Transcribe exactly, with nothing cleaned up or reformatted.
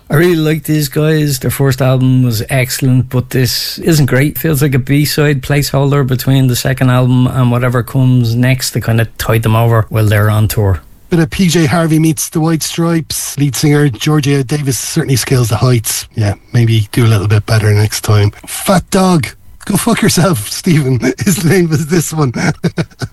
I really like these guys. Their first album was excellent, but this isn't great. Feels like a B-side placeholder between the second album and whatever comes next to kind of tide them over while they're on tour. Bit of P J Harvey meets the White Stripes. Lead singer Georgia Davis certainly scales the heights. Yeah, maybe do a little bit better next time. Fat Dog. Go fuck yourself, Stephen. His name was this one.